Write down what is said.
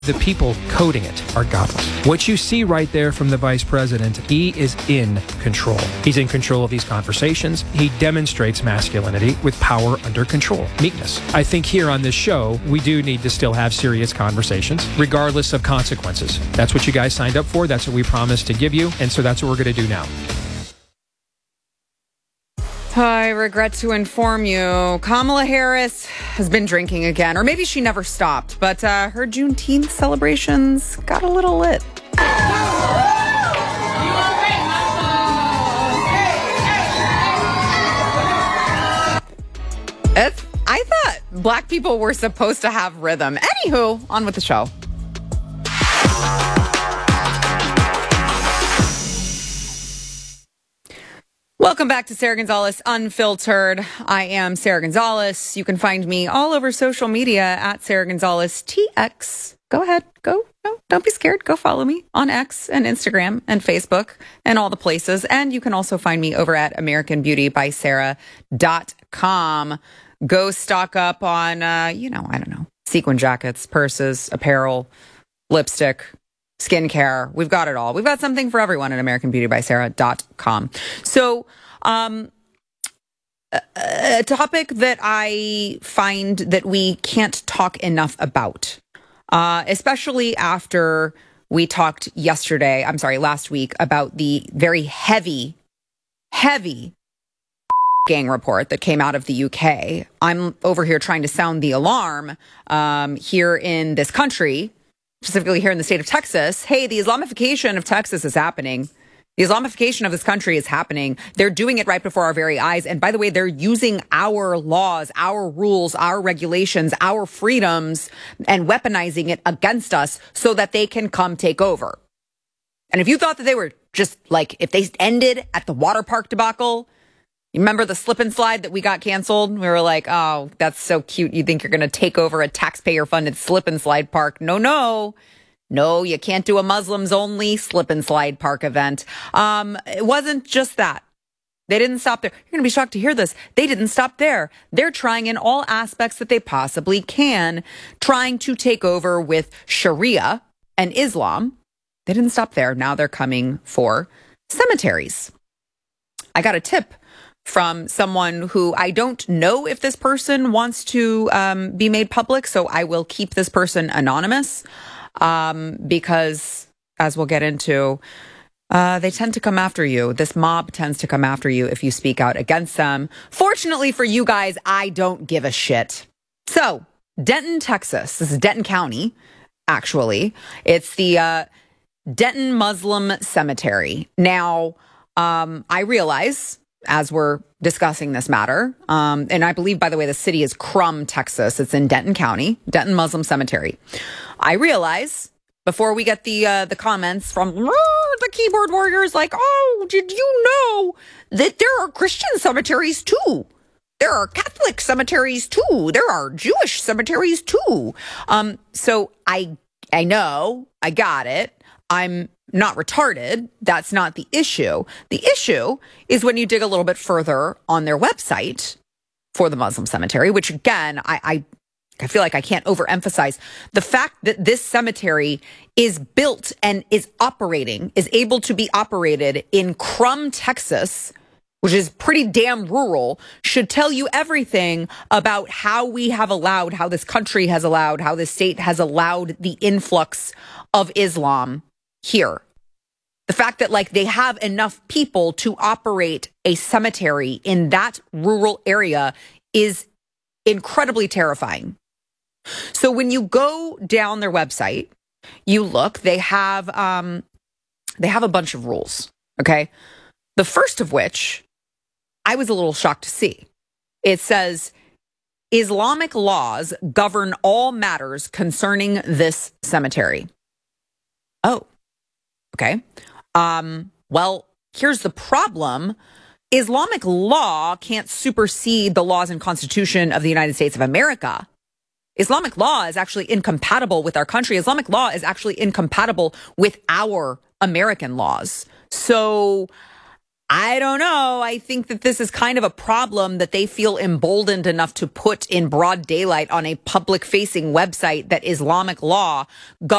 The people coding it are godless. What you see right there from the vice president, he is in control. He's in control of these conversations. He demonstrates masculinity with power under control, meekness. I think here on this show, we do need to still have serious conversations, regardless of consequences. That's what you guys signed up for. That's what we promised to give you. And so that's what we're going to do now. I regret to inform you, Kamala Harris has been drinking again, or maybe she never stopped, but her Juneteenth celebrations got a little lit. I thought black people were supposed to have rhythm. Anywho, on with the show. Welcome back to Sarah Gonzalez Unfiltered. I am Sarah Gonzalez. You can find me all over social media at Sarah Gonzalez TX. Go ahead. Go. No, don't be scared. Go follow me on X and Instagram and Facebook and all the places. And you can also find me over at AmericanBeautyBySarah.com. Go stock up on, I don't know, sequin jackets, purses, apparel, lipstick, skincare. We've got it all. We've got something for everyone at AmericanBeautyBySarah.com. So, a topic that I find that we can't talk enough about, especially after we talked last week about the very heavy gang report that came out of the UK. I'm over here trying to sound the alarm here in this country, specifically here in the state of Texas. Hey, the Islamification of Texas is happening. The Islamification of this country is happening. They're doing it right before our very eyes. And by the way, they're using our laws, our rules, our regulations, our freedoms, and weaponizing it against us so that they can come take over. And if you thought that they were just like, if they ended at the water park debacle, you remember the slip and slide that we got canceled? We were like, oh, that's so cute. You think you're going to take over a taxpayer-funded slip and slide park. No, you can't do a Muslims-only slip and slide park event. It wasn't just that. They didn't stop there. You're going to be shocked to hear this. They didn't stop there. They're trying in all aspects that they possibly can, trying to take over with Sharia and Islam. They didn't stop there. Now they're coming for cemeteries. I got a tip from someone who I don't know if this person wants to be made public, so I will keep this person anonymous because, as we'll get into, they tend to come after you. This mob tends to come after you if you speak out against them. Fortunately for you guys, I don't give a shit. So, Denton, Texas. This is Denton County, actually. It's the Denton Muslim Cemetery. Now, I realize, as we're discussing this matter, and I believe, by the way, the city is Crum, Texas. It's in Denton County, Denton Muslim Cemetery. I realize, before we get the comments from the keyboard warriors like, oh, did you know that there are Christian cemeteries too? There are Catholic cemeteries too. There are Jewish cemeteries too. So I know, I got it. I'm not retarded. That's not the issue. The issue is when you dig a little bit further on their website for the Muslim cemetery, which again, I feel like I can't overemphasize the fact that this cemetery is built and is able to be operated in Crum, Texas, which is pretty damn rural, should tell you everything about how this country has allowed, how this state has allowed the influx of Islam here. The fact that they have enough people to operate a cemetery in that rural area is incredibly terrifying. So when you go down their website, you look, they have a bunch of rules. Okay. The first of which I was a little shocked to see. It says Islamic laws govern all matters concerning this cemetery. Oh, okay. Well, here's the problem. Islamic law can't supersede the laws and Constitution of the United States of America. Islamic law is actually incompatible with our country. Islamic law is actually incompatible with our American laws. So I don't know. I think that this is kind of a problem that they feel emboldened enough to put in broad daylight on a public-facing website that Islamic law